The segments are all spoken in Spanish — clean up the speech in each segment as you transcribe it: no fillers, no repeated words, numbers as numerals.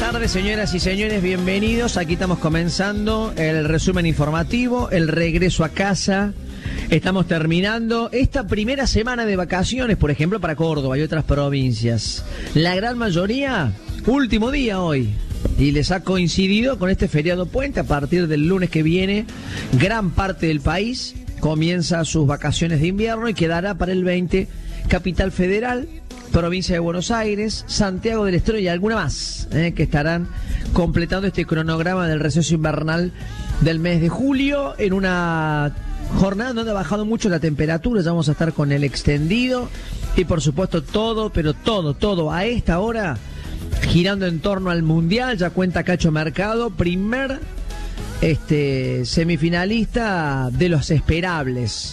tardes, señoras y señores, bienvenidos. Aquí estamos comenzando el resumen informativo, el regreso a casa. Estamos terminando esta primera semana de vacaciones, por ejemplo, para Córdoba y otras provincias. La gran mayoría, último día hoy. Y les ha coincidido con este feriado puente. A partir del lunes que viene, gran parte del país comienza sus vacaciones de invierno y quedará para el 20 Capital Federal, Provincia de Buenos Aires, Santiago del Estero y alguna más, que estarán completando este cronograma del receso invernal del mes de julio, en una jornada donde ha bajado mucho la temperatura. Ya vamos a estar con el extendido y por supuesto todo a esta hora girando en torno al Mundial. Ya cuenta Cacho Mercado, primer semifinalista de los esperables.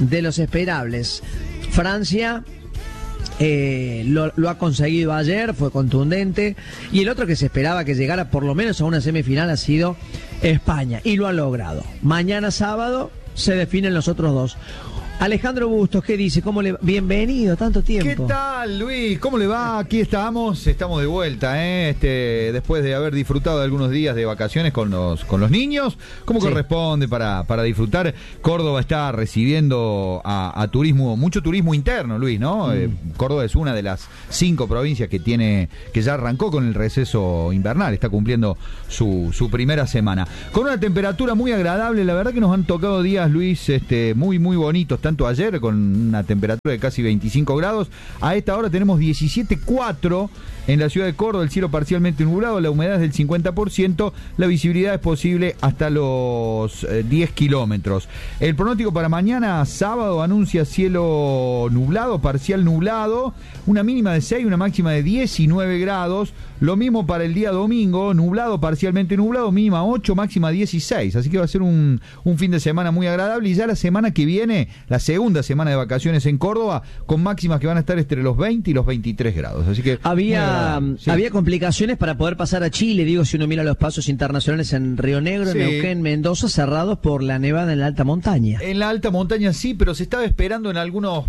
Francia lo ha conseguido ayer, fue contundente, y el otro que se esperaba que llegara por lo menos a una semifinal ha sido España, y lo ha logrado. Mañana sábado se definen los otros dos. Alejandro Bustos, ¿qué dice? Bienvenido, tanto tiempo. ¿Qué tal, Luis? ¿Cómo le va? Aquí estamos de vuelta, después de haber disfrutado de algunos días de vacaciones con los niños, como sí corresponde para disfrutar. Córdoba está recibiendo a turismo, mucho turismo interno, Luis, ¿no? Córdoba es una de las 5 provincias que ya arrancó con el receso invernal, está cumpliendo su primera semana. Con una temperatura muy agradable, la verdad que nos han tocado días, Luis, muy, muy bonitos, tanto ayer con una temperatura de casi 25 grados, a esta hora tenemos 17,4 en la ciudad de Córdoba, el cielo parcialmente nublado, la humedad es del 50%, la visibilidad es posible hasta los 10 kilómetros. El pronóstico para mañana, sábado, anuncia cielo nublado, parcial nublado, una mínima de 6, una máxima de 19 grados, lo mismo para el día domingo, nublado, parcialmente nublado, mínima 8, máxima 16, así que va a ser un fin de semana muy agradable, y ya la semana que viene, la segunda semana de vacaciones en Córdoba, con máximas que van a estar entre los 20 y los 23 grados, así que había complicaciones para poder pasar a Chile, digo, si uno mira los pasos internacionales en Río Negro, sí, Neuquén, Mendoza, cerrados por la nevada en la alta montaña. En la alta montaña sí, pero se estaba esperando en algunas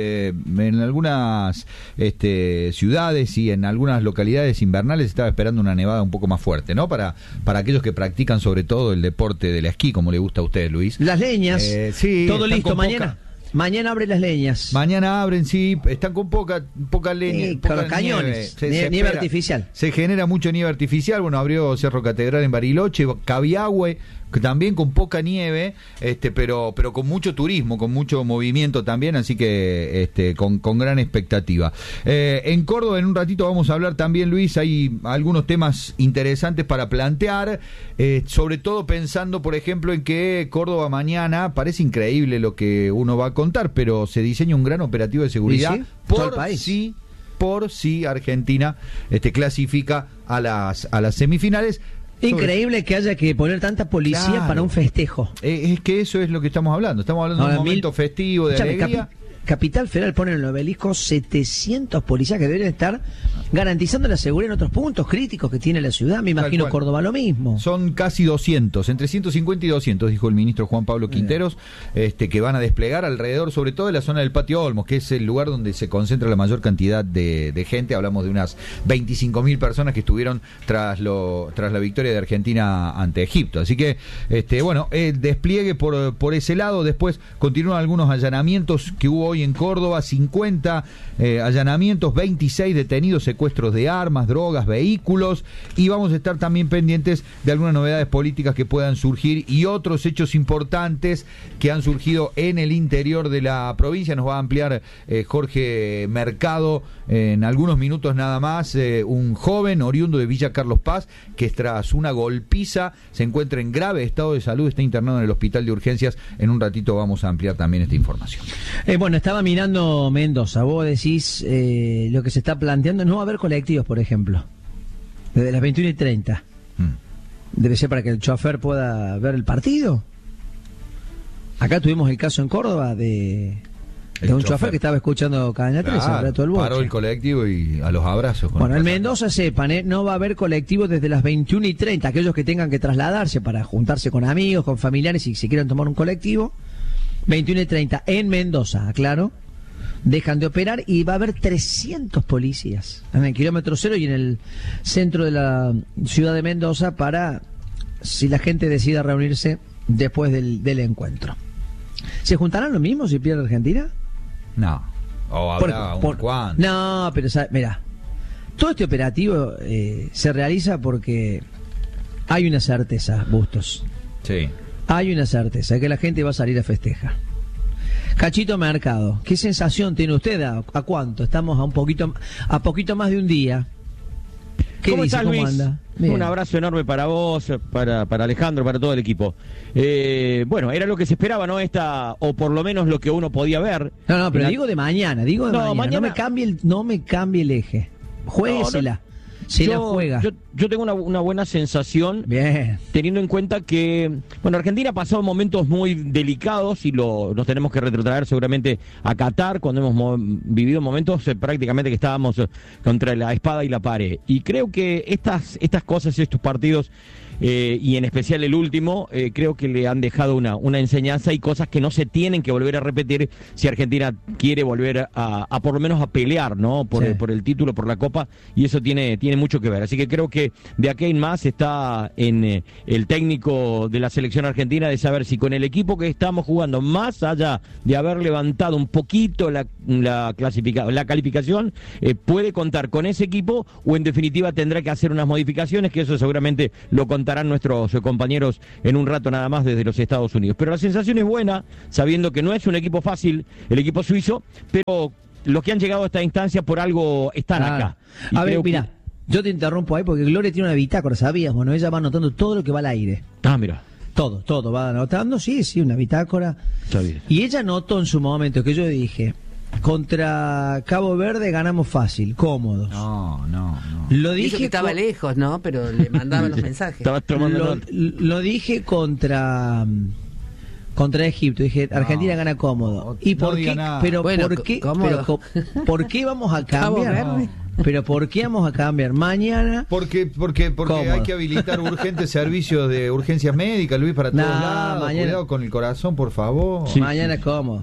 ciudades y en algunas localidades invernales se estaba esperando una nevada un poco más fuerte, ¿no? Para aquellos que practican sobre todo el deporte del esquí, como le gusta a usted, Luis. Las leñas, sí, todo listo mañana. Mañana abren las leñas. Mañana abren, sí, están con poca leña. Con los cañones, nieve artificial. Se genera mucho nieve artificial. Bueno, abrió Cerro Catedral en Bariloche, Cabiahue, también con poca nieve, pero con mucho turismo, con mucho movimiento también, así que con gran expectativa. En Córdoba en un ratito vamos a hablar también, Luis, hay algunos temas interesantes para plantear, sobre todo pensando, por ejemplo, en que Córdoba mañana, parece increíble lo que uno va a contar, pero se diseña un gran operativo de seguridad por si Argentina clasifica a las semifinales. Increíble que haya que poner tanta policía para un festejo. Es que eso es lo que estamos hablando. Estamos hablando de un momento festivo, de alegría. Capital Federal pone en el obelisco 700 policías que deben estar garantizando la seguridad en otros puntos críticos que tiene la ciudad. Me imagino Córdoba lo mismo. Son casi 200, entre 150 y 200, dijo el ministro Juan Pablo Quinteros, que van a desplegar alrededor, sobre todo de la zona del Patio Olmos, que es el lugar donde se concentra la mayor cantidad de gente. Hablamos de unas 25.000 personas que estuvieron tras la victoria de Argentina ante Egipto. Así que, el despliegue por ese lado. Después continúan algunos allanamientos que hubo hoy en Córdoba, 50 allanamientos, 26 detenidos, secuestros de armas, drogas, vehículos, y vamos a estar también pendientes de algunas novedades políticas que puedan surgir y otros hechos importantes que han surgido en el interior de la provincia. Nos va a ampliar Jorge Mercado en algunos minutos nada más. Un joven oriundo de Villa Carlos Paz que tras una golpiza se encuentra en grave estado de salud, está internado en el hospital de urgencias. En un ratito vamos a ampliar también esta información. Estaba mirando Mendoza, vos decís lo que se está planteando, no va a haber colectivos, por ejemplo, desde las 21:30. Debe ser para que el chofer pueda ver el partido. Acá tuvimos el caso en Córdoba de un chofer que estaba escuchando Cadena 13, todo el boche. Paró el colectivo y a los abrazos. Bueno, en Mendoza sepan, no va a haber colectivos desde las 21:30, aquellos que tengan que trasladarse para juntarse con amigos, con familiares y si quieren tomar un colectivo. 21:30 en Mendoza, aclaro. dejan de operar y va a haber 300 policías en el kilómetro cero y en el centro de la ciudad de Mendoza para, si la gente decida reunirse después del encuentro. ¿Se juntarán lo mismo si pierde Argentina? No. O habrá un cuánto. No, pero mira, todo este operativo se realiza porque hay una certeza, Bustos. Sí. Hay una certeza, que la gente va a salir a festejar. Cachito Mercado, ¿qué sensación tiene usted? ¿A cuánto? Estamos a poquito más de un día. ¿Qué ¿Cómo dice? estás, ¿Cómo Luis? anda? Bien. Un abrazo enorme para vos, para Alejandro, para todo el equipo. Bueno, era lo que se esperaba, ¿no? O por lo menos lo que uno podía ver. No, pero digo de mañana, mañana. No me cambie el eje. Juéguesela. La juega. Yo tengo una buena sensación. Bien. Teniendo en cuenta que, bueno, Argentina ha pasado momentos muy delicados y nos tenemos que retrotraer seguramente a Qatar, cuando hemos vivido momentos prácticamente que estábamos contra la espada y la pared. Y creo que estas cosas, estos partidos, y en especial el último, creo que le han dejado una enseñanza y cosas que no se tienen que volver a repetir si Argentina quiere volver a por lo menos a pelear, ¿no? Por el título, por la Copa, y eso tiene mucho que ver. Así que creo que de aquí en más está en el técnico de la selección argentina de saber si con el equipo que estamos jugando, más allá de haber levantado un poquito la calificación, puede contar con ese equipo o en definitiva tendrá que hacer unas modificaciones, que eso seguramente lo contarán nuestros compañeros en un rato nada más desde los Estados Unidos. Pero la sensación es buena, sabiendo que no es un equipo fácil el equipo suizo, pero los que han llegado a esta instancia por algo están acá. Y a ver, mira, yo te interrumpo ahí porque Gloria tiene una bitácora, ¿sabías? Bueno, ella va anotando todo lo que va al aire. Mira. Todo va anotando, sí, una bitácora. Está bien. Y ella notó en su momento que yo dije, contra Cabo Verde ganamos fácil, cómodos. No. Lo dije que estaba lejos, ¿no? Pero le mandaban los mensajes. Estaba tomando lo dije contra Egipto, dije Argentina gana cómodo. ¿Y por qué? Pero bueno, ¿por qué vamos a cambiar? Pero ¿por qué vamos a cambiar? Mañana. Porque hay que habilitar urgentes servicios de urgencias médicas, Luis, para todos lados. Mañana, cuidado con el corazón, por favor. Sí. Mañana es cómodo.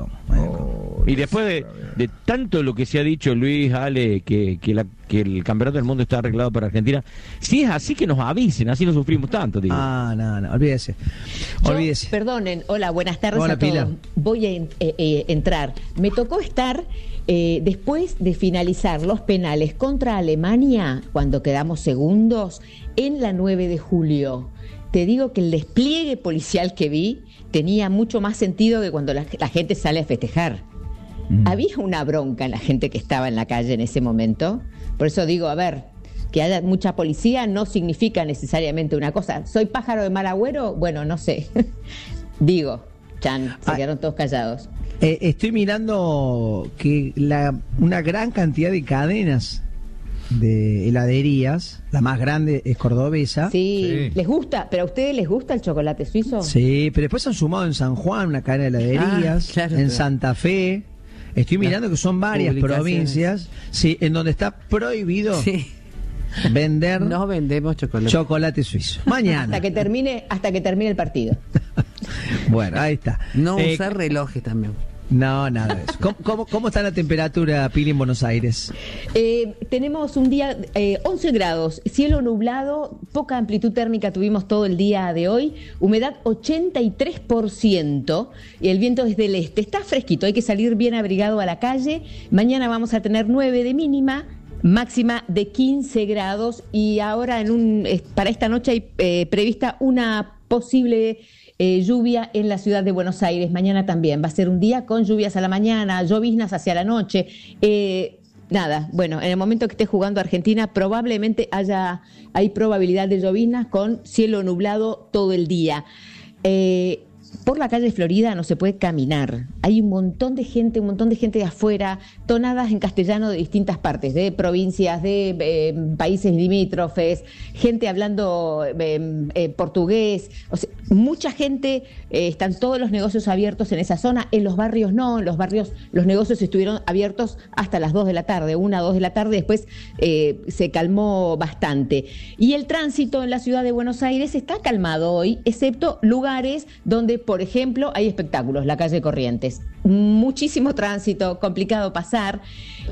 Y después de tanto lo que se ha dicho, Luis, Ale, que el campeonato del mundo está arreglado para Argentina, si es así, que nos avisen, así no sufrimos tanto, digo. No, olvídese. Perdonen, hola, buenas tardes hola, a todos. Pila. Voy a entrar. Me tocó estar después de finalizar los penales contra Alemania, cuando quedamos segundos, en la 9 de julio. Te digo que el despliegue policial que vi tenía mucho más sentido que cuando la gente sale a festejar. Había una bronca en la gente que estaba en la calle en ese momento. Por eso digo, a ver, que haya mucha policía no significa necesariamente una cosa. ¿Soy pájaro de mal agüero? Bueno, no sé. Digo, se quedaron todos callados. Estoy mirando que una gran cantidad de cadenas de heladerías, la más grande es cordobesa. Sí, les gusta, pero ¿a ustedes les gusta el chocolate suizo? Sí, pero después han sumado en San Juan una cadena de heladerías, en Santa Fe. Estoy mirando que son varias provincias, sí, en donde está prohibido vender. No vendemos chocolate suizo. Mañana. hasta que termine el partido. Bueno, ahí está. No usar relojes también. No, nada de eso. ¿Cómo está la temperatura, Pili, en Buenos Aires? Tenemos un día 11 grados, cielo nublado, poca amplitud térmica tuvimos todo el día de hoy, humedad 83% y el viento es del este. Está fresquito, hay que salir bien abrigado a la calle. Mañana vamos a tener 9 de mínima, máxima de 15 grados y ahora para esta noche hay prevista una posible lluvia en la ciudad de Buenos Aires. Mañana también va a ser un día con lluvias a la mañana, lloviznas hacia la noche. En el momento que esté jugando Argentina probablemente hay probabilidad de lloviznas con cielo nublado todo el día. Por la calle Florida no se puede caminar. Hay un montón de gente de afuera, tonadas en castellano de distintas partes, de provincias, de países limítrofes, gente hablando portugués. O sea, mucha gente, están todos los negocios abiertos en esa zona. En los barrios no, en los barrios los negocios estuvieron abiertos hasta las 2 de la tarde, 1 o 2 de la tarde, después se calmó bastante. Y el tránsito en la ciudad de Buenos Aires está calmado hoy, excepto lugares donde por ejemplo, hay espectáculos, la calle Corrientes. Muchísimo tránsito, complicado pasar.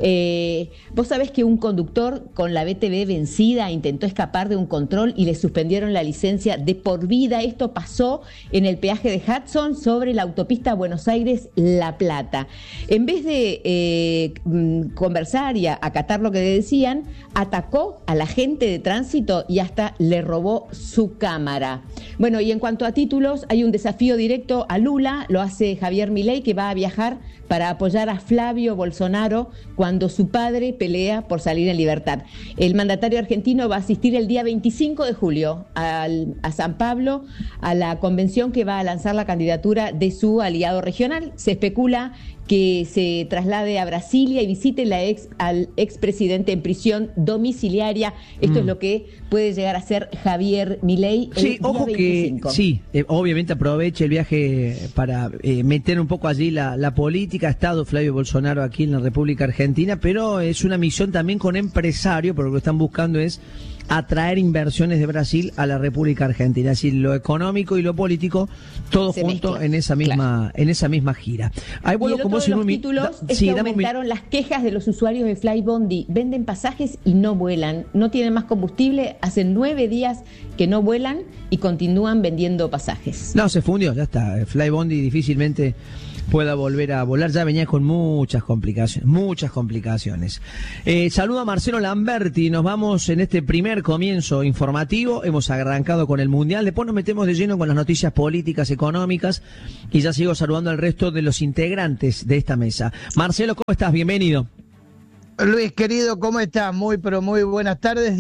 Vos sabés que un conductor con la BTV vencida intentó escapar de un control y le suspendieron la licencia de por vida. Esto pasó en el peaje de Hudson sobre la autopista Buenos Aires-La Plata. En vez de conversar y acatar lo que le decían, atacó a la agente de tránsito y hasta le robó su cámara. Bueno, y en cuanto a títulos, hay un desafío directo a Lula, lo hace Javier Milei, que va a viajar para apoyar a Flavio Bolsonaro cuando su padre pelea por salir en libertad. El mandatario argentino va a asistir el día 25 de julio a San Pablo, a la convención que va a lanzar la candidatura de su aliado regional. Se especula que se traslade a Brasilia y visite al expresidente en prisión domiciliaria. Esto es lo que puede llegar a ser Javier Milei el día 25. Obviamente aproveche el viaje para meter un poco allí la política. Ha estado Flavio Bolsonaro aquí en la República Argentina, pero es una misión también con empresarios, porque lo que están buscando es atraer inversiones de Brasil a la República Argentina, es decir, lo económico y lo político, todo junto en esa misma gira. Ahí vuelvo y el otro de los títulos es que aumentaron las quejas de los usuarios de Flybondi. Venden pasajes y no vuelan, no tienen más combustible, hace 9 días que no vuelan y continúan vendiendo pasajes. No, se fundió, ya está. Flybondi difícilmente pueda volver a volar, ya venía con muchas complicaciones. Saludo a Marcelo Lamberti, nos vamos en este primer comienzo informativo, hemos arrancado con el Mundial, después nos metemos de lleno con las noticias políticas, económicas, y ya sigo saludando al resto de los integrantes de esta mesa. Marcelo, ¿cómo estás? Bienvenido. Luis, querido, ¿cómo estás? Muy, pero muy buenas tardes.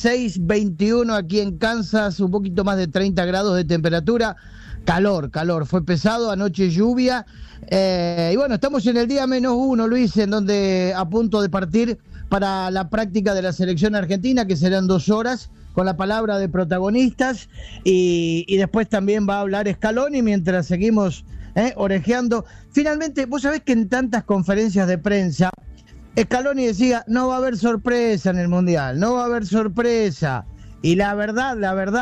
16:21 aquí en Kansas, un poquito más de 30 grados de temperatura. Calor, fue pesado, anoche lluvia, y bueno, estamos en el día -1, Luis, en donde a punto de partir para la práctica de la selección argentina, que serán 2 horas, con la palabra de protagonistas, y después también va a hablar Scaloni mientras seguimos orejeando. Finalmente, vos sabés que en tantas conferencias de prensa, Scaloni decía, no va a haber sorpresa en el Mundial, no va a haber sorpresa, y la verdad,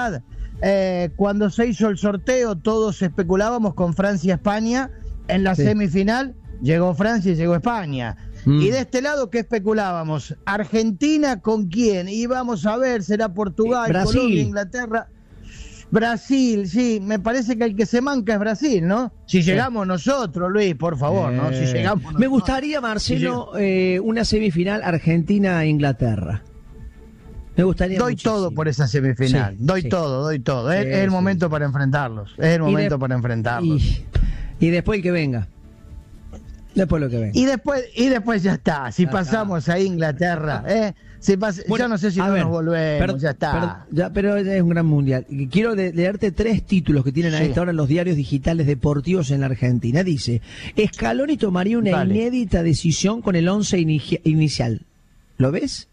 cuando se hizo el sorteo todos especulábamos con Francia-España en la semifinal, llegó Francia y llegó España. Y de este lado, ¿qué especulábamos? ¿Argentina con quién? Y vamos a ver, será Portugal, Brasil. Colombia, Inglaterra. Brasil, sí, me parece que el que se manca es Brasil, ¿no? Si llegamos nosotros, Luis, por favor, ¿no? Si llegamos nosotros. Me gustaría, Marcelo, una semifinal Argentina-Inglaterra. Me gustaría doy muchísimo. todo por esa semifinal, doy todo. Es el momento para enfrentarlos, es el momento para enfrentarlos. Y después el que venga. Después lo que venga. Y después ya está, si pasamos a Inglaterra, ya no sé si nos volvemos, ya está. Pero es un gran mundial. Quiero leerte 3 títulos que tienen a esta hora los diarios digitales deportivos en la Argentina. Dice, Scaloni tomaría una inédita decisión con el 11 inicial. ¿Lo ves?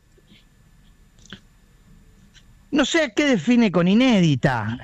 No sé qué define con inédita.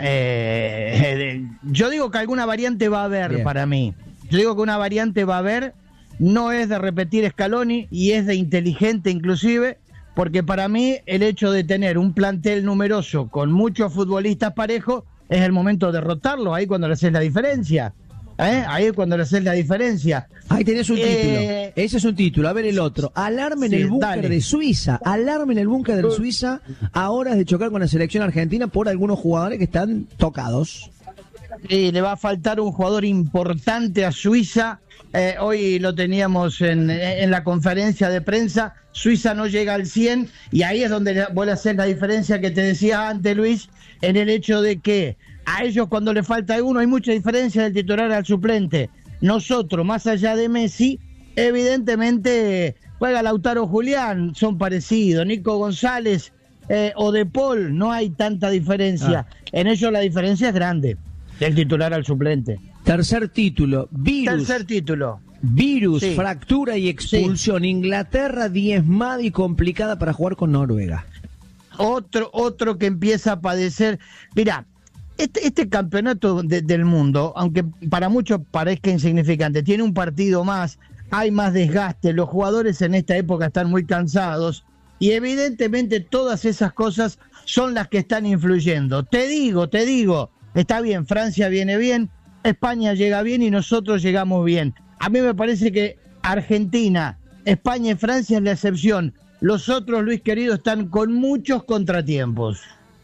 Yo digo que alguna variante va a haber para mí. Yo digo que una variante va a haber, no es de repetir Scaloni y es de inteligente inclusive, porque para mí el hecho de tener un plantel numeroso con muchos futbolistas parejos es el momento de rotarlo, ahí cuando le haces la diferencia. Ahí es cuando le haces la diferencia. Ahí tenés un título. Ese es un título. A ver el otro. Alarme en el búnker de Suiza. Alarme en el búnker de Suiza a horas de chocar con la selección argentina por algunos jugadores que están tocados. Y le va a faltar un jugador importante a Suiza. Hoy lo teníamos en la conferencia de prensa. Suiza no llega al 100 y ahí es donde vuelve a hacer la diferencia que te decía antes, Luis, en el hecho de que a ellos cuando le falta uno hay mucha diferencia del titular al suplente. Nosotros, más allá de Messi, evidentemente juega Lautaro Julián, son parecidos. Nico González o De Paul, no hay tanta diferencia. En ellos la diferencia es grande, del titular al suplente. Tercer título, virus, sí. fractura y expulsión. Sí. Inglaterra diezmada y complicada para jugar con Noruega. Otro que empieza a padecer. Mirá, este campeonato del mundo, aunque para muchos parezca insignificante, tiene un partido más, hay más desgaste, los jugadores en esta época están muy cansados y evidentemente todas esas cosas son las que están influyendo. Te digo, está bien, Francia viene bien, España llega bien y nosotros llegamos bien. A mí me parece que Argentina, España y Francia es la excepción. Los otros, Luis querido, están con muchos contratiempos.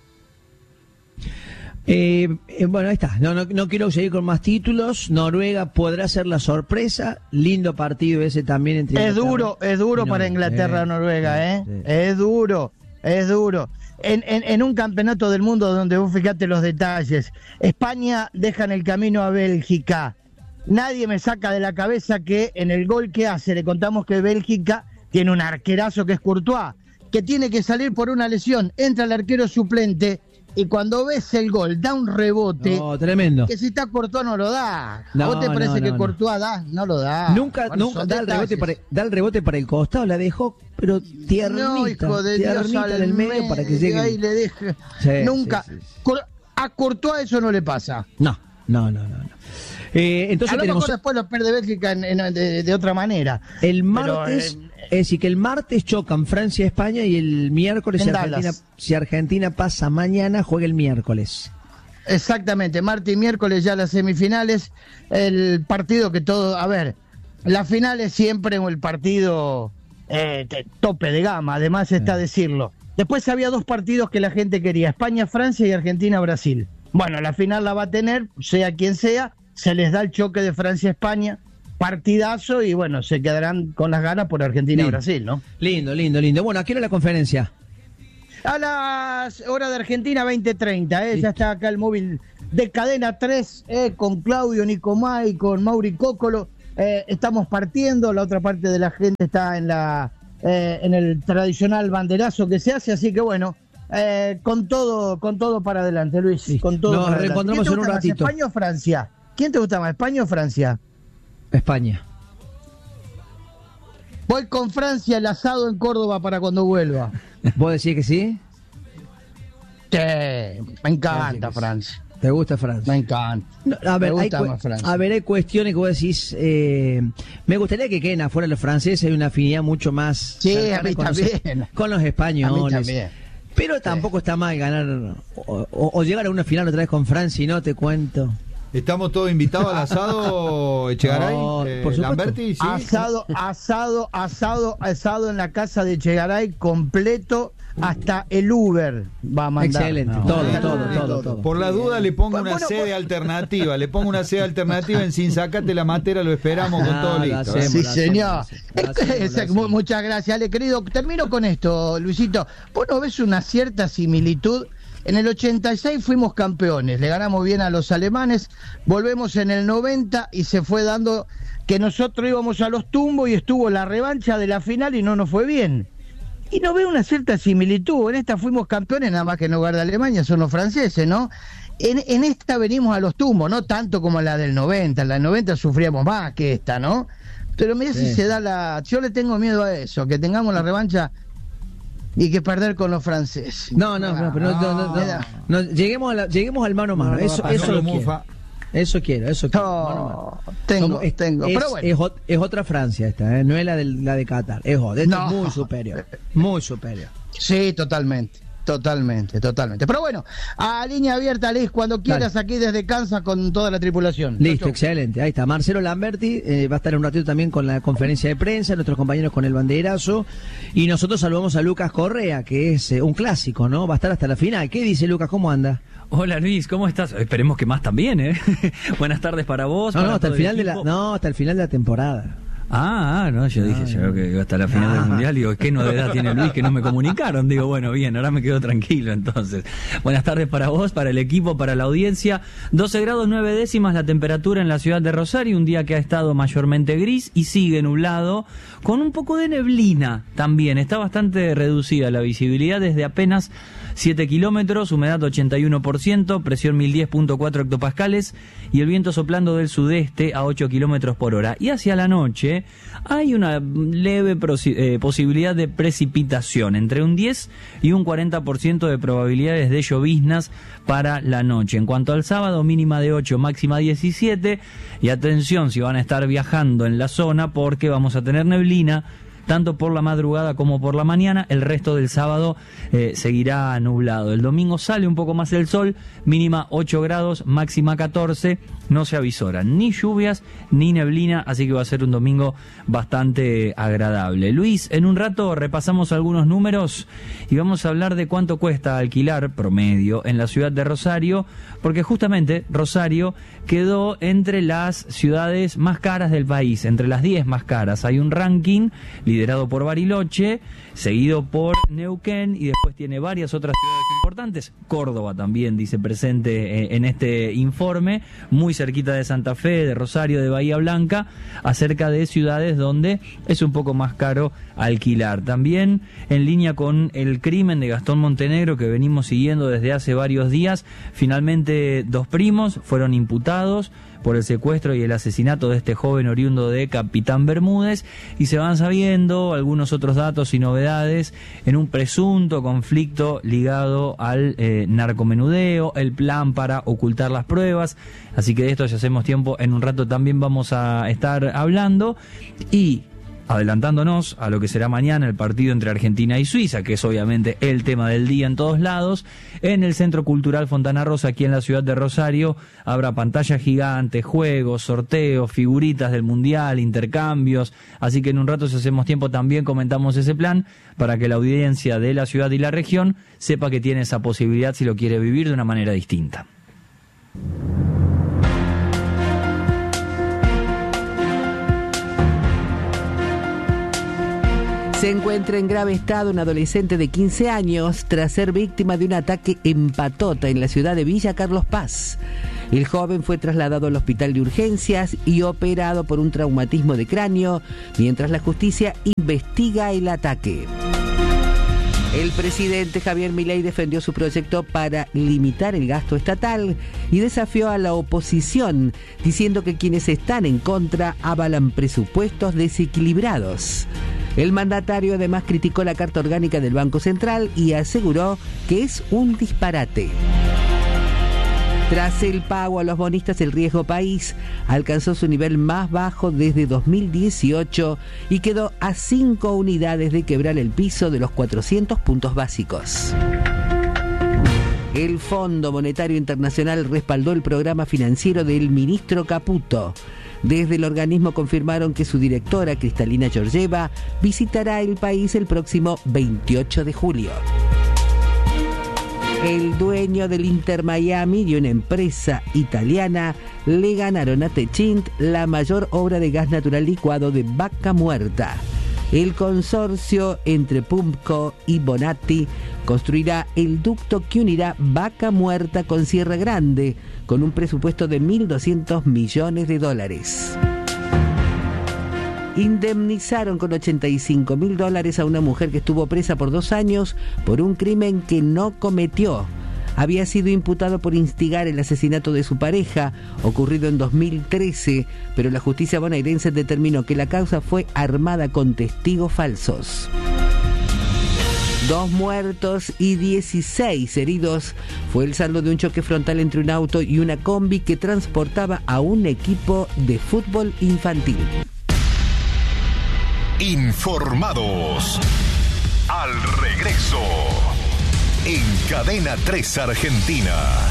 Bueno, ahí está. No quiero seguir con más títulos. Noruega podrá ser la sorpresa. Lindo partido ese también entre Es duro para Inglaterra, Noruega, ¿eh? Sí. Es duro. En un campeonato del mundo donde vos fijate los detalles, España deja en el camino a Bélgica. Nadie me saca de la cabeza que en el gol que hace, le contamos que Bélgica tiene un arquerazo que es Courtois, que tiene que salir por una lesión. Entra el arquero suplente y cuando ves el gol, da un rebote. No, tremendo. Que si está Courtois no lo da. No, ¿A vos te parece que no. Courtois da? No lo da. Nunca da el rebote para el costado, la dejó, pero tiernita. No, hijo de Dios, en el medio para que llegue. Ahí le deje. Sí, nunca. Sí. A Courtois eso no le pasa. No. Entonces a lo tenemos... mejor después lo pierde Bélgica de otra manera. El martes, es decir, que el martes chocan Francia y España y el miércoles, si Argentina pasa mañana, juega el miércoles. Exactamente, martes y miércoles ya las semifinales, el partido que todo, a ver, la final es siempre el partido tope de gama, además está decirlo. Después había dos partidos que la gente quería, España-Francia y Argentina-Brasil. Bueno, la final la va a tener, sea quien sea, se les da el choque de Francia-España, partidazo, y bueno, se quedarán con las ganas por Argentina-Brasil, ¿no? Lindo. Bueno, ¿a qué hora la conferencia? A las horas de Argentina, 20:30, ya está acá el móvil de Cadena 3, con Claudio Nicomay, con Mauri Cóccolo, estamos partiendo, la otra parte de la gente está en el tradicional banderazo que se hace, así que bueno, con todo para adelante, Luis. Sí. Con todo. Nos reencontramos en un ratito. ¿España o Francia? ¿Quién te gusta más, España o Francia? España. Voy con Francia, el asado en Córdoba para cuando vuelva. ¿Vos decís que sí? Sí, me encanta Francia. ¿Te gusta Francia? Me encanta. No, me gusta más Francia. A ver, hay cuestiones que vos decís. Me gustaría que queden afuera los franceses, hay una afinidad mucho más. Sí, a mí también. Con los españoles. A mí también. Pero tampoco está mal ganar o llegar a una final otra vez con Francia y no te cuento. ¿Estamos todos invitados al asado, Echegaray? Por Lamberti, ¿sí? Asado en la casa de Echegaray completo, hasta el Uber va a mandar. Excelente, todo. Por la duda le pongo una sede alternativa, en Sinsacate la Matera, lo esperamos con todo listo. Sí, señor. Muchas gracias, Ale, querido. Termino con esto, Luisito. ¿Vos no ves una cierta similitud? En el 86 fuimos campeones, le ganamos bien a los alemanes, volvemos en el 90 y se fue dando que nosotros íbamos a los tumbos y estuvo la revancha de la final y no nos fue bien. Y no veo una cierta similitud, en esta fuimos campeones, nada más que en lugar de Alemania son los franceses, ¿no? En esta venimos a los tumbos, no tanto como la del 90, en la del 90 sufríamos más que esta, ¿no? Pero mira si se da yo le tengo miedo a eso, que tengamos la revancha y que perder con los franceses. No, lleguemos al mano a mano. Eso quiero. Tengo. Pero bueno. Es otra Francia esta, no es la de Qatar. Es muy superior. Muy superior. Sí, totalmente. Pero bueno, a línea abierta, Liz, cuando quieras. Dale. Aquí desde Kansas con toda la tripulación. Listo, excelente. Ahí está. Marcelo Lamberti va a estar en un ratito también con la conferencia de prensa, nuestros compañeros con el banderazo. Y nosotros saludamos a Lucas Correa, que es un clásico, ¿no? Va a estar hasta la final. ¿Qué dice Lucas? ¿Cómo anda? Hola Luis, ¿cómo estás? Esperemos que más también, ¿eh? Buenas tardes para vos. Hasta el final de la temporada. No, yo dije, yo creo que iba hasta la final del Mundial, digo, ¿qué novedad tiene Luis que no me comunicaron? Digo, bueno, bien, ahora me quedo tranquilo entonces. Buenas tardes para vos, para el equipo, para la audiencia. 12 grados 9 décimas la temperatura en la ciudad de Rosario, un día que ha estado mayormente gris y sigue nublado, con un poco de neblina también. Está bastante reducida la visibilidad desde apenas 7 kilómetros, humedad 81%, presión 1010.4 hectopascales y el viento soplando del sudeste a 8 kilómetros por hora. Y hacia la noche hay una leve posibilidad de precipitación, entre un 10 y un 40% de probabilidades de lloviznas para la noche. En cuanto al sábado, mínima de 8, máxima 17, y atención si van a estar viajando en la zona porque vamos a tener neblina tanto por la madrugada como por la mañana. El resto del sábado seguirá nublado. El domingo sale un poco más el sol, mínima 8 grados, máxima 14. No se avisoran ni lluvias ni neblina, así que va a ser un domingo bastante agradable. Luis, en un rato repasamos algunos números y vamos a hablar de cuánto cuesta alquilar promedio en la ciudad de Rosario, porque justamente Rosario quedó entre las ciudades más caras del país, entre las 10 más caras. Hay un ranking liderado por Bariloche, seguido por Neuquén, y después tiene varias otras ciudades importantes. Córdoba también dice presente en este informe, muy cerquita de Santa Fe, de Rosario, de Bahía Blanca, acerca de ciudades donde es un poco más caro alquilar. También en línea con el crimen de Gastón Montenegro, que venimos siguiendo desde hace varios días, finalmente 2 primos fueron imputados por el secuestro y el asesinato de este joven oriundo de Capitán Bermúdez, y se van sabiendo algunos otros datos y novedades en un presunto conflicto ligado al narcomenudeo, el plan para ocultar las pruebas. Así que de esto ya hacemos tiempo, en un rato también vamos a estar hablando. Y adelantándonos a lo que será mañana el partido entre Argentina y Suiza, que es obviamente el tema del día en todos lados, en el Centro Cultural Fontana Rosa, aquí en la ciudad de Rosario, habrá pantalla gigante, juegos, sorteos, figuritas del Mundial, intercambios, así que en un rato, si hacemos tiempo, también comentamos ese plan para que la audiencia de la ciudad y la región sepa que tiene esa posibilidad si lo quiere vivir de una manera distinta. Se encuentra en grave estado un adolescente de 15 años tras ser víctima de un ataque en patota en la ciudad de Villa Carlos Paz. El joven fue trasladado al hospital de urgencias y operado por un traumatismo de cráneo, mientras la justicia investiga el ataque. El presidente Javier Milei defendió su proyecto para limitar el gasto estatal y desafió a la oposición, diciendo que quienes están en contra avalan presupuestos desequilibrados. El mandatario además criticó la Carta Orgánica del Banco Central y aseguró que es un disparate. Tras el pago a los bonistas, el riesgo país alcanzó su nivel más bajo desde 2018 y quedó a 5 unidades de quebrar el piso de los 400 puntos básicos. El Fondo Monetario Internacional respaldó el programa financiero del ministro Caputo. Desde el organismo confirmaron que su directora, Cristalina Georgieva, visitará el país el próximo 28 de julio. El dueño del Inter Miami y una empresa italiana le ganaron a Techint la mayor obra de gas natural licuado de Vaca Muerta. El consorcio entre Pumpco y Bonatti construirá el ducto que unirá Vaca Muerta con Sierra Grande, con un presupuesto de $1.200 millones. Indemnizaron con $85.000 a una mujer que estuvo presa por 2 años por un crimen que no cometió. Había sido imputado por instigar el asesinato de su pareja, ocurrido en 2013, pero la justicia bonaerense determinó que la causa fue armada con testigos falsos. 2 muertos y 16 heridos fue el saldo de un choque frontal entre un auto y una combi que transportaba a un equipo de fútbol infantil. Informados. Al regreso. En Cadena 3 Argentina.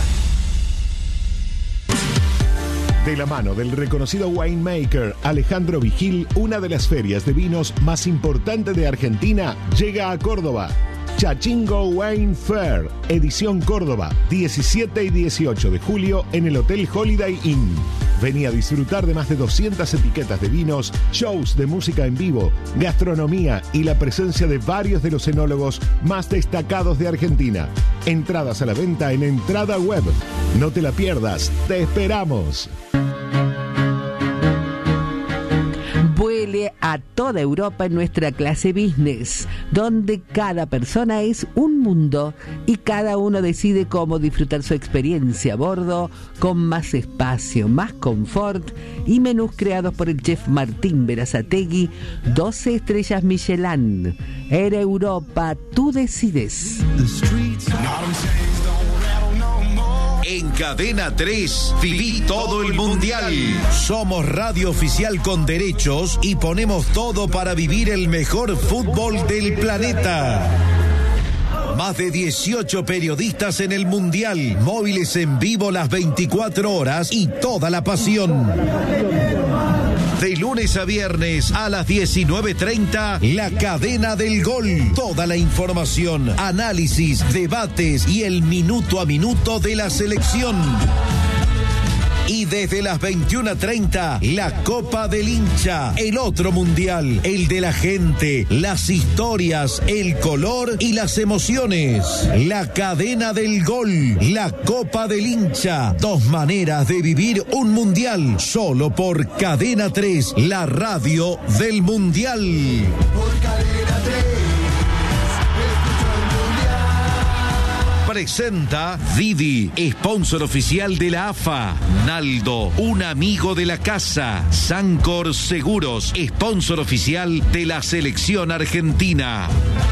De la mano del reconocido winemaker Alejandro Vigil, una de las ferias de vinos más importantes de Argentina llega a Córdoba. Chachingo Wine Fair, edición Córdoba, 17 y 18 de julio en el Hotel Holiday Inn. Vení a disfrutar de más de 200 etiquetas de vinos, shows de música en vivo, gastronomía y la presencia de varios de los enólogos más destacados de Argentina. Entradas a la venta en Entrada Web. No te la pierdas, te esperamos. Vuele a toda Europa en nuestra clase business, donde cada persona es un mundo y cada uno decide cómo disfrutar su experiencia a bordo, con más espacio, más confort y menús creados por el chef Martín Berazategui, 12 estrellas Michelin. Air Europa, tú decides. En Cadena 3, viví todo el Mundial. Somos radio oficial con derechos y ponemos todo para vivir el mejor fútbol del planeta. Más de 18 periodistas en el Mundial, móviles en vivo las 24 horas y toda la pasión. De lunes a viernes a las 19:30, La Cadena del Gol. Toda la información, análisis, debates y el minuto a minuto de la selección. Y desde las 21:30, la Copa del Hincha, el otro mundial, el de la gente, las historias, el color y las emociones. La Cadena del Gol, la Copa del Hincha, 2 maneras de vivir un mundial, solo por Cadena 3, la radio del mundial. Por Cadena 3. Presenta Didi, sponsor oficial de la AFA. Naldo, un amigo de la casa. Sancor Seguros, sponsor oficial de la selección argentina.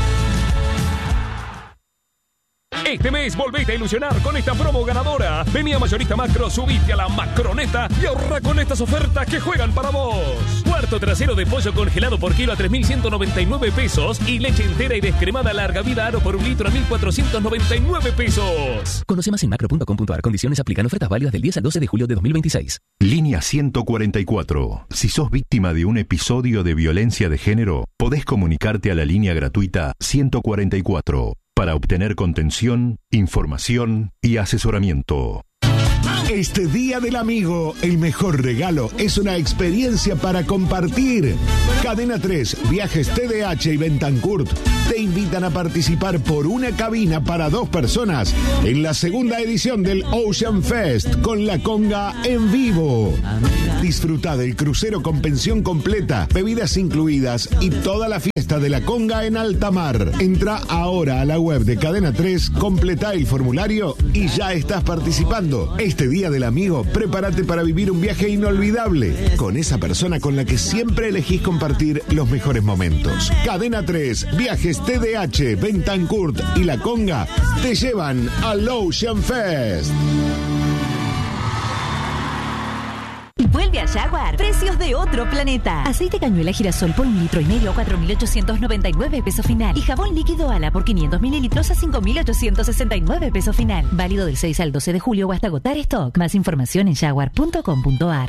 Este mes volvete a ilusionar con esta promo ganadora. Vení a Mayorista Macro, subite a la Macroneta y ahorra con estas ofertas que juegan para vos. Cuarto trasero de pollo congelado por kilo a 3.199 pesos y leche entera y descremada larga vida Aro por 1 litro a 1.499 pesos. Conoce más en macro.com.ar. Condiciones aplican. Ofertas válidas del 10 al 12 de julio de 2026. Línea 144. Si sos víctima de un episodio de violencia de género, podés comunicarte a la línea gratuita 144 para obtener contención, información y asesoramiento. Este Día del Amigo, el mejor regalo es una experiencia para compartir. Cadena 3, Viajes TDH y Bentancourt te invitan a participar por una cabina para 2 personas en la segunda edición del Ocean Fest con La Conga en vivo. Disfruta del crucero con pensión completa, bebidas incluidas y toda la fiesta de La Conga en alta mar. Entra ahora a la web de Cadena 3, completa el formulario y ya estás participando. Este Día del Amigo, prepárate para vivir un viaje inolvidable con esa persona con la que siempre elegís compartir los mejores momentos. Cadena 3, Viajes TDH, Bentancourt y La Conga te llevan al Ocean Fest. Vuelve a Jaguar. Precios de otro planeta. Aceite cañuela girasol por 1,5 litros a 4.899 pesos final. Y jabón líquido Ala por 500 mililitros a 5.869 pesos final. Válido del 6 al 12 de julio o hasta agotar stock. Más información en jaguar.com.ar.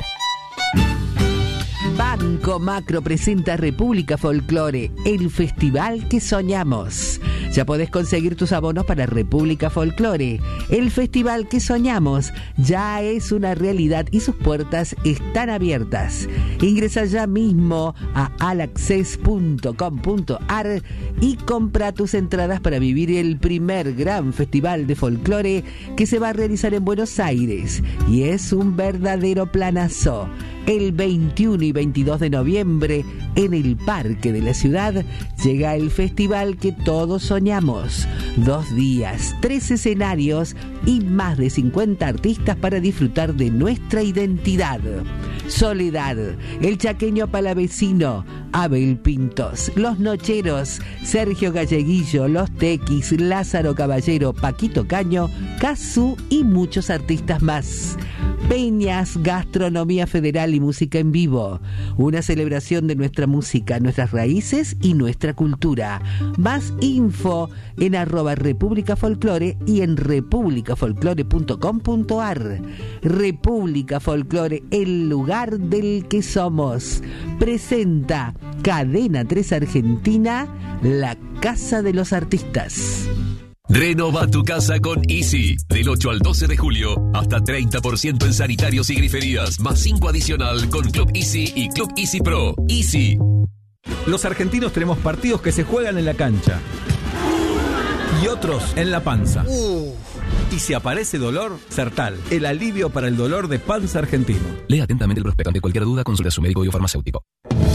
Banco Macro presenta República Folklore, el festival que soñamos. Ya podés conseguir tus abonos para República Folklore. El festival que soñamos ya es una realidad y sus puertas están abiertas. Ingresa ya mismo a alaccess.com.ar y compra tus entradas para vivir el primer gran festival de folclore que se va a realizar en Buenos Aires. Y es un verdadero planazo. El 21 y 22 de noviembre, en el Parque de la Ciudad, llega el festival que todos soñamos. 2 días, 3 escenarios y más de 50 artistas para disfrutar de nuestra identidad. Soledad, el chaqueño palavecino, Abel Pintos, Los Nocheros, Sergio Galleguillo, Los Tequis, Lázaro Caballero, Paquito Caño, Cazú y muchos artistas más. Peñas, gastronomía federal y música en vivo. Una celebración de nuestra música, nuestras raíces y nuestra cultura. Más info en @República Folklore y en republicafolklore.com.ar. República Folklore, el lugar del que somos. Presenta Cadena 3 Argentina, la casa de los artistas. Renova tu casa con Easy. Del 8 al 12 de julio, hasta 30% en sanitarios y griferías, más 5 adicional con Club Easy y Club Easy Pro. Easy. Los argentinos tenemos partidos que se juegan en la cancha y otros en la panza. Y si aparece dolor, Sertal, el alivio para el dolor de panza argentino. Lea atentamente el prospecto. Ante cualquier duda, consulte a su médico o farmacéutico.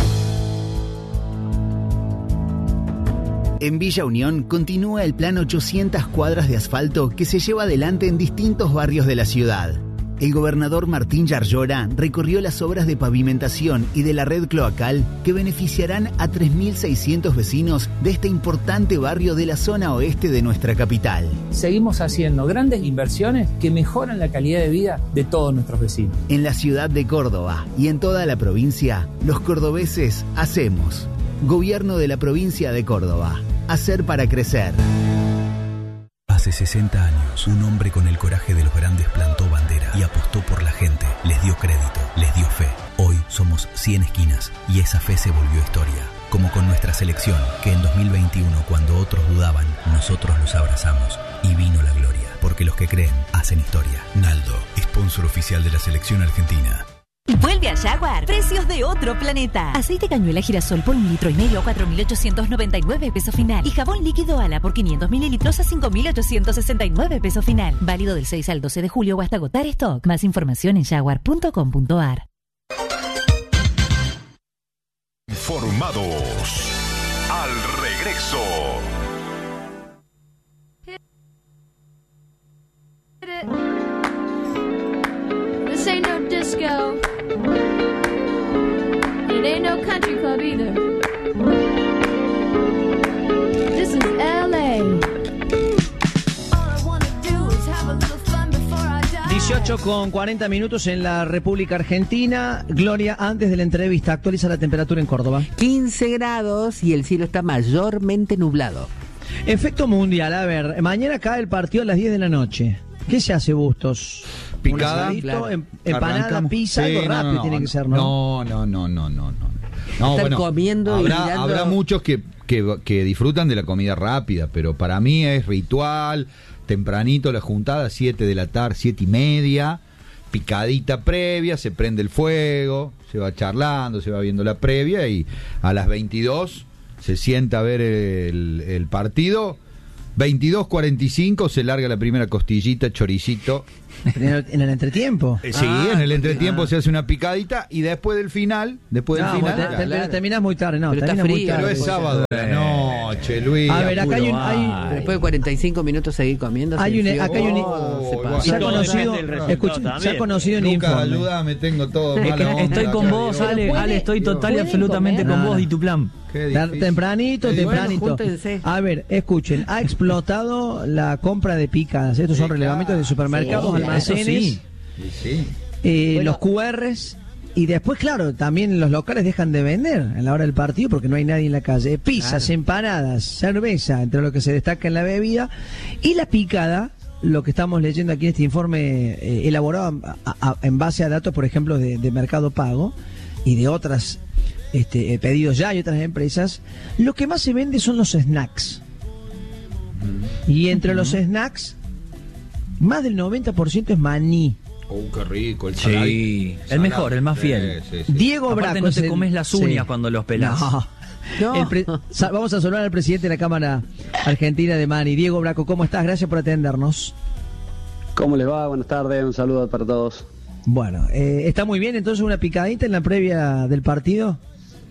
En Villa Unión continúa el plan 800 cuadras de asfalto que se lleva adelante en distintos barrios de la ciudad. el gobernador Martín Yarlora recorrió las obras de pavimentación y de la red cloacal que beneficiarán a 3.600 vecinos de este importante barrio de la zona oeste de nuestra capital. Seguimos haciendo grandes inversiones que mejoran la calidad de vida de todos nuestros vecinos. En la ciudad de Córdoba y en toda la provincia, los cordobeses hacemos. Gobierno de la provincia de Córdoba. Hacer para crecer. Hace 60 años, un hombre con el coraje de los grandes plantó bandera y apostó por la gente, les dio crédito, les dio fe. Hoy somos 100 esquinas y esa fe se volvió historia. Como con nuestra selección, que en 2021, cuando otros dudaban, nosotros los abrazamos y vino la gloria. Porque los que creen, hacen historia. Naldo, sponsor oficial de la selección argentina. Vuelve a Jaguar. Precios de otro planeta. Aceite cañuela girasol por 1,5 litros a 4.899 pesos final. Y jabón líquido Ala por 500 mililitros a 5.869 pesos final. Válido del 6 al 12 de julio o hasta agotar stock. Más información en jaguar.com.ar. Informados. Al regreso. This ain't no disco. It ain't no country club either. This is LA. All I wanna do is have a little fun before I die. 18:40 en la República Argentina. Gloria, antes de la entrevista, actualiza la temperatura en Córdoba. 15 grados y el cielo está mayormente nublado. Efecto mundial, a ver, mañana cae el partido a las 10 de la noche. ¿Qué se hace, Bustos? Picada, claro. Empanada, pizza, sí, algo rápido tiene que ser, ¿no? No, bueno, comiendo habrá muchos que disfrutan de la comida rápida, pero para mí es ritual, tempranito la juntada, 7 de la tarde, 7:30, picadita previa, se prende el fuego, se va charlando, se va viendo la previa y a las 22 se sienta a ver el partido. 22:45 se larga la primera costillita, choricito. ¿En el entretiempo? Sí, en el entretiempo se hace una picadita y después del final. Pero terminás muy tarde, no. Pero está frío. Pero es sábado de la noche, Luis. A ver, acá hay después de 45 minutos seguir comiendo. Acá hay se ha conocido en Lucas, ayúdame, tengo todo mala onda. Estoy con vos, Ale, estoy total y absolutamente con vos y tu plan. Tempranito. A ver, escuchen, ha explotado la compra de picadas. Estos son relevamientos de supermercados, almacenes, los QRs. Y después, claro, también los locales dejan de vender en la hora del partido porque no hay nadie en la calle. Pizzas, empanadas, cerveza, entre lo que se destaca en la bebida. Y la picada, lo que estamos leyendo aquí en este informe elaborado en base a datos, por ejemplo, de Mercado Pago y de otras pedidos ya y otras empresas, lo que más se vende son los snacks. Y entre los snacks, más del 90% es maní. Qué rico, el mejor, el más fiel. Sí. Diego Aparte Braco. No te comes las uñas cuando los pelás. No. Vamos a saludar al presidente de la Cámara Argentina de Mani. Diego Braco, ¿cómo estás? Gracias por atendernos. ¿Cómo les va? Buenas tardes, un saludo para todos. Bueno, ¿está muy bien entonces una picadita en la previa del partido?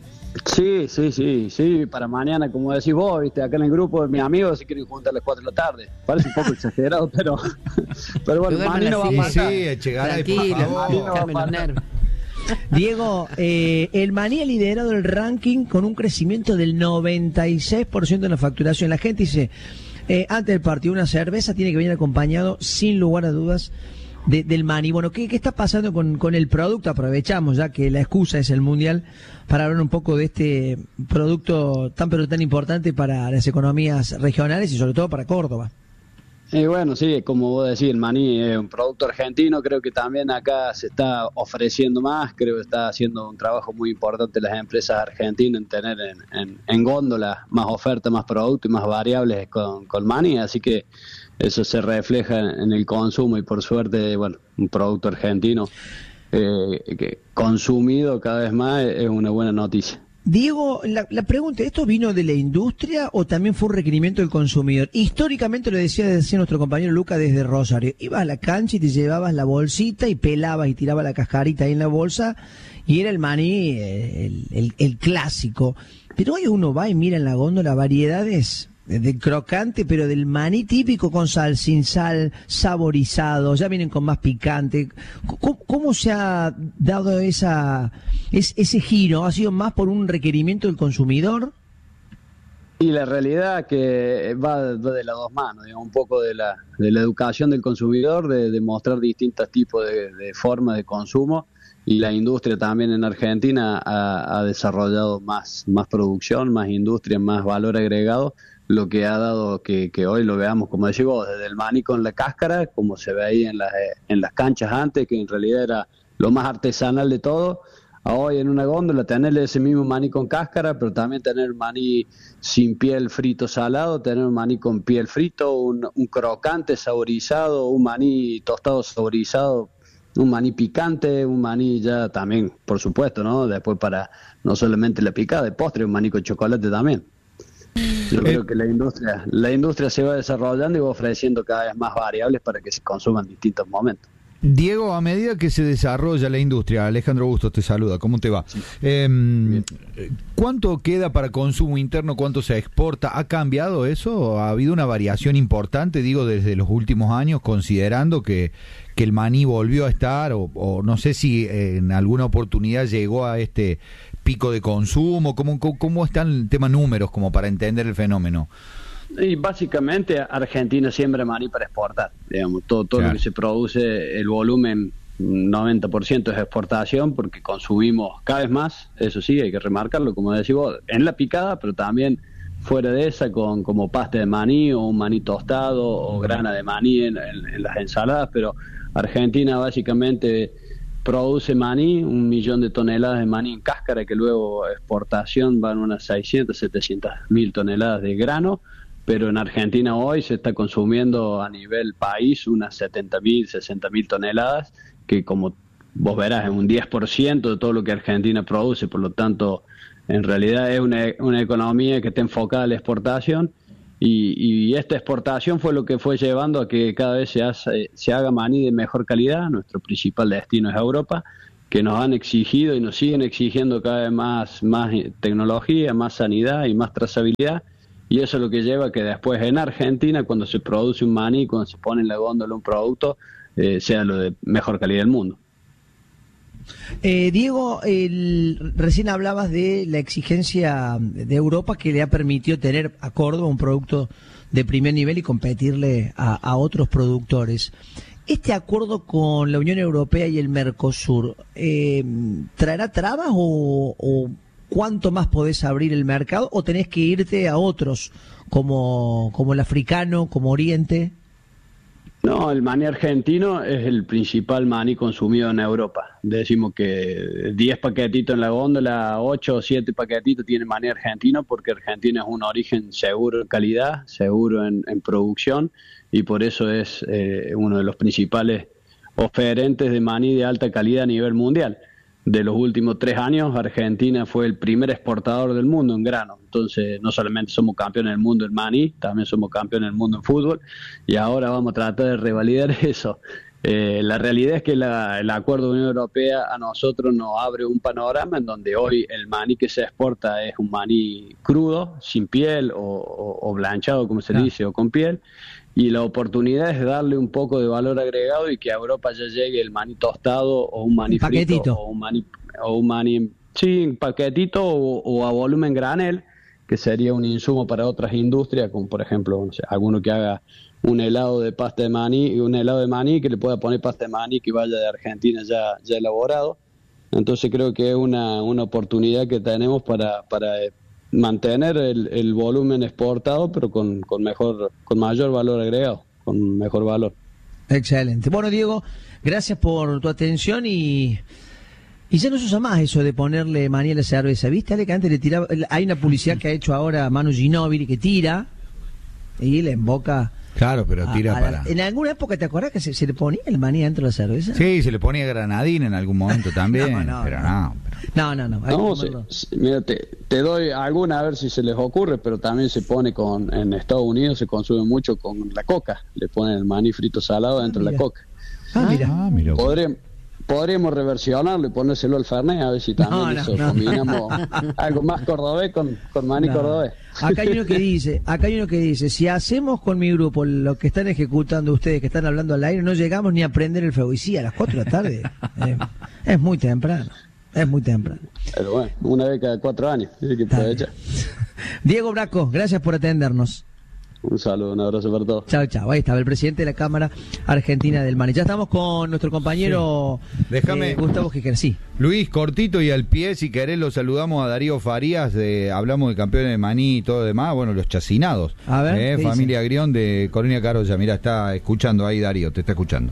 Sí, para mañana, como decís vos, viste, acá en el grupo de mis amigos, si quieren juntar a las 4 de la tarde. Parece un poco exagerado, pero bueno, Mani no va a matar. Tranquilo, Diego, el Maní ha liderado el ranking con un crecimiento del 96% en la facturación. La gente dice, antes del partido, una cerveza tiene que venir acompañado, sin lugar a dudas, del Maní. Bueno, ¿qué está pasando con el producto? Aprovechamos ya que la excusa es el Mundial para hablar un poco de este producto tan pero tan importante para las economías regionales y sobre todo para Córdoba. Bueno, sí, como vos decís, el maní es un producto argentino, creo que también acá se está ofreciendo más, creo que está haciendo un trabajo muy importante las empresas argentinas en tener en góndola más oferta, más productos y más variables con maní, así que eso se refleja en el consumo y por suerte, bueno, un producto argentino que consumido cada vez más es una buena noticia. Diego, la pregunta, ¿esto vino de la industria o también fue un requerimiento del consumidor? Históricamente, lo decía nuestro compañero Luca desde Rosario, ibas a la cancha y te llevabas la bolsita y pelabas y tirabas la cascarita ahí en la bolsa y era el maní, el clásico. Pero hoy uno va y mira en la góndola variedades de crocante, pero del maní típico con sal, sin sal, saborizado, ya vienen con más picante. ¿Cómo se ha dado ese giro? ¿Ha sido más por un requerimiento del consumidor? Y la realidad que va de las dos manos, digamos, un poco de la educación del consumidor, de mostrar distintos tipos de formas de consumo, y la industria también en Argentina ha desarrollado más producción, más industria, más valor agregado, lo que ha dado que hoy lo veamos, como decís vos, desde el maní con la cáscara, como se veía en las canchas antes, que en realidad era lo más artesanal de todo, a hoy en una góndola tener ese mismo maní con cáscara, pero también tener maní sin piel frito salado, tener un maní con piel frito, un crocante saborizado, un maní tostado saborizado, un maní picante, un maní ya también, por supuesto, ¿no? Después para no solamente la picada de postre, un maní con chocolate también. Yo creo que la industria se va desarrollando y va ofreciendo cada vez más variables para que se consuman en distintos momentos. Diego, a medida que se desarrolla la industria, Alejandro Bustos te saluda, ¿cómo te va? Sí. ¿Cuánto queda para consumo interno? ¿Cuánto se exporta? ¿Ha cambiado eso? ¿Ha habido una variación importante, digo, desde los últimos años, considerando que el maní volvió a estar, o no sé si en alguna oportunidad llegó a este pico de consumo? ¿Cómo están el tema números como para entender el fenómeno? Y básicamente Argentina siembra maní para exportar, digamos, todo claro. Lo que se produce, el volumen 90% es exportación, porque consumimos cada vez más, eso sí, hay que remarcarlo, como decís vos, en la picada, pero también fuera de esa, como pasta de maní o un maní tostado o grana de maní en las ensaladas, pero Argentina básicamente produce maní, 1 millón de toneladas de maní en cáscara, que luego exportación van unas 600, 700 mil toneladas de grano, pero en Argentina hoy se está consumiendo a nivel país unas 70.000, 60.000 toneladas, que como vos verás es un 10% de todo lo que Argentina produce, por lo tanto en realidad es una economía que está enfocada a la exportación, y esta exportación fue lo que fue llevando a que cada vez se haga maní de mejor calidad. Nuestro principal destino es Europa, que nos han exigido y nos siguen exigiendo cada vez más tecnología, más sanidad y más trazabilidad. Y eso es lo que lleva a que después en Argentina, cuando se produce un maní, cuando se pone en la góndola un producto, sea lo de mejor calidad del mundo. Diego, recién hablabas de la exigencia de Europa que le ha permitido tener a Córdoba un producto de primer nivel y competirle a otros productores. ¿Este acuerdo con la Unión Europea y el Mercosur traerá trabas o cuánto más podés abrir el mercado, o tenés que irte a otros como el africano, como Oriente? No, el maní argentino es el principal maní consumido en Europa. Decimos que 10 paquetitos en la góndola, 8 o 7 paquetitos tiene maní argentino, porque Argentina es un origen seguro en calidad, seguro en producción, y por eso es uno de los principales oferentes de maní de alta calidad a nivel mundial. De los últimos 3 años, Argentina fue el primer exportador del mundo en grano. Entonces, no solamente somos campeones del mundo en maní, también somos campeones del mundo en fútbol, y ahora vamos a tratar de revalidar eso. La realidad es que el acuerdo de Unión Europea a nosotros nos abre un panorama en donde hoy el maní que se exporta es un maní crudo, sin piel o blanchado, como se dice, o con piel. Y la oportunidad es darle un poco de valor agregado y que a Europa ya llegue el maní tostado o un maní frito o un maní sí, en paquetito o a volumen granel, que sería un insumo para otras industrias, como por ejemplo, no sé, alguno que haga un helado de pasta de maní y un helado de maní que le pueda poner pasta de maní que vaya de Argentina ya elaborado. Entonces creo que es una oportunidad que tenemos para mantener el volumen exportado, pero con mayor valor agregado, con mejor valor. Excelente. Bueno, Diego, gracias por tu atención y ya no se usa más eso de ponerle maní a la cerveza. ¿Viste, Ale, que antes le tiraba? Hay una publicidad que ha hecho ahora Manu Ginóbili que tira y le emboca. Claro, pero tira para... ¿En alguna época te acuerdas que se le ponía el maní dentro de la cerveza? Sí, se le ponía granadina en algún momento también, pero no. Mira, te doy alguna a ver si se les ocurre, pero también se pone en Estados Unidos se consume mucho con la coca, le ponen el maní frito salado dentro de la coca. Mira. podremos reversionarlo y ponérselo al Fernet, a ver si también combinamos algo más cordobés con maní cordobés. Acá hay uno que dice, si hacemos con mi grupo lo que están ejecutando ustedes, que están hablando al aire, no llegamos ni a prender el fuego. Y sí, a las 4 de la tarde es muy temprano. Es muy temprano. Pero bueno, una vez cada 4 años, hay que aprovechar. Diego Braco, gracias por atendernos. Un saludo, un abrazo para todos. Chao, chao. Ahí estaba el presidente de la Cámara Argentina del Maní. Ya estamos con nuestro compañero Gustavo Giger. Sí. Luis, cortito y al pie, si querés lo saludamos a Darío Farías, hablamos de campeones de Maní y todo demás, bueno, los chacinados. A ver, familia Grión de Colonia Carolla. Mira, está escuchando ahí Darío, te está escuchando.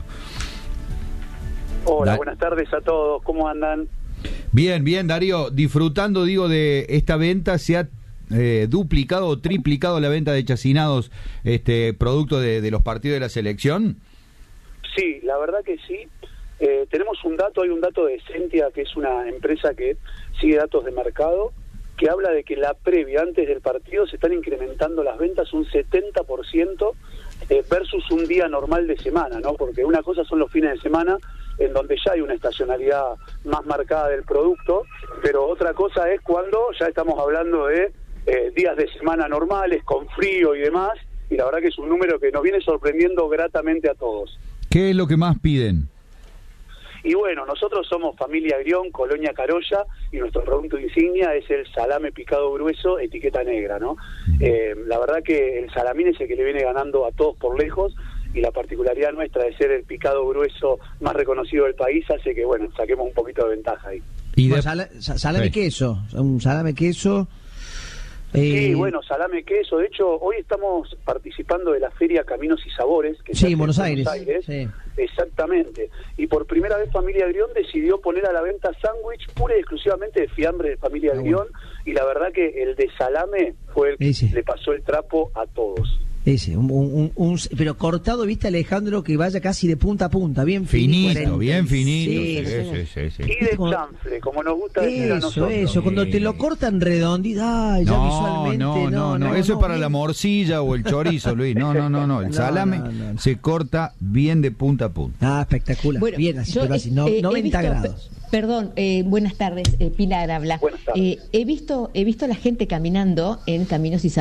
Hola, buenas tardes a todos, ¿cómo andan? Bien, bien, Darío, disfrutando, digo, de esta venta. Se ha duplicado o triplicado la venta de chacinados, producto de los partidos de la selección. Sí, la verdad que sí. Tenemos hay un dato de Sentia, que es una empresa que sigue datos de mercado, que habla de que la previa, antes del partido, se están incrementando las ventas un 70% versus un día normal de semana, ¿no? Porque una cosa son los fines de semana, en donde ya hay una estacionalidad más marcada del producto, pero otra cosa es cuando ya estamos hablando de días de semana normales, con frío y demás, y la verdad que es un número que nos viene sorprendiendo gratamente a todos. ¿Qué es lo que más piden? Y bueno, nosotros somos familia Grión, Colonia Carolla, y nuestro producto insignia es el salame picado grueso, etiqueta negra, ¿no? La verdad que el salamín es el que le viene ganando a todos por lejos, y la particularidad nuestra de ser el picado grueso más reconocido del país hace que, bueno, saquemos un poquito de ventaja ahí. Y salame queso, un salame queso. Sí, bueno, salame queso. De hecho, hoy estamos participando de la feria Caminos y Sabores, que sí, en Buenos Aires. Sí. Exactamente. Y por primera vez Familia Grión decidió poner a la venta sándwich pura y exclusivamente de fiambre de Familia Grión, y la verdad que el de salame fue el que le pasó el trapo a todos. Ese, pero cortado, viste, Alejandro, que vaya casi de punta a punta, bien finito, bien finito. Sí. Y de chanfle, como nos gusta decir a nosotros. Eso, cuando te lo cortan redondito, ya visualmente. No, eso es para la morcilla o el chorizo, Luis. No. El salame se corta bien de punta a punta. Ah, espectacular. Bueno, bien así, pero así, 90 grados. Perdón, buenas tardes, Pilar habla. Buenas tardes. He visto a la gente caminando en Caminos y